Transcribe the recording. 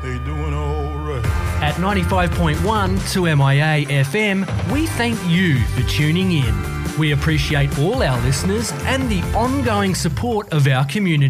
they doing all right. At 95.1 2MIA FM, we thank you for tuning in. We appreciate all our listeners and the ongoing support of our community.